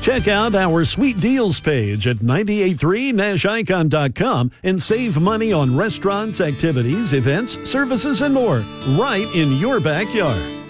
Check out our sweet deals page at 983nashicon.com and save money on restaurants, activities, events, services, and more right in your backyard.